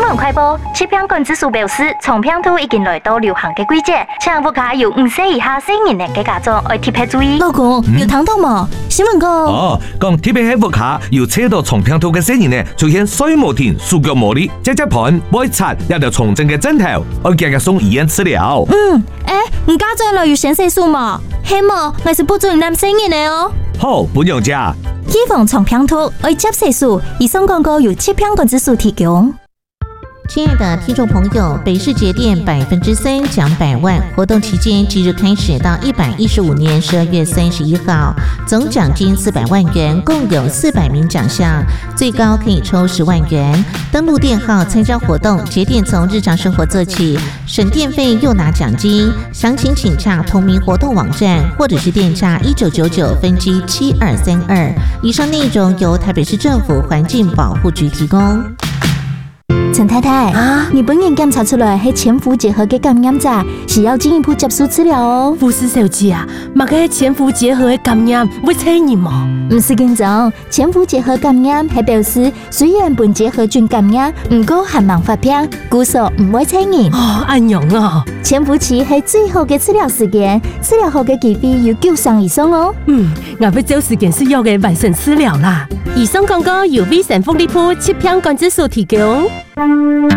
闻快報，疾病管制署表示，腸病毒已經來到流行嘅季節，請屋企有5歲以下成年嘅家長要特別注意。 老公，有聽到冇？新聞講講特別喺屋企有測到腸病毒嘅成年呢，出現水無停、手腳無力、隻盤、背擦，一條重症嘅症頭，要繼續送醫院治療。 唔家長來有先生數嘛？希望我是不准男成年嘅哦。 好，本樣姐。 預防腸病毒，要接生數，以上廣告由疾病管制署提供。 亲爱的听众朋友，北市节电3%獎100萬活動期間即日開始到115年12月31號，總獎金400萬元，共有400名獎項，最高可以抽10萬元。登錄電號參加活動，節電從日常生活做起，省電費又拿獎金。詳情請洽同名活動網站，或者是電詐1999分機7232。以上內容由台北市政府環境保護局提供。 陳太太你本人檢查出來係潛伏結核嘅感染者，是要進一步接受治療哦。 護士小姐啊，乜嘅潛伏結核嘅感染會傳染嗎？ 唔是緊張，潛伏結核感染係表示雖然本結核菌感染，唔過還冇發病，故所唔會傳染。 安樣啊！ 潛伏期係最好嘅治療時間，治療後嘅機會有90%以上哦。 我要找時間需要嘅完成治療啦。以上廣告由衛生福利部疾病管制署提供。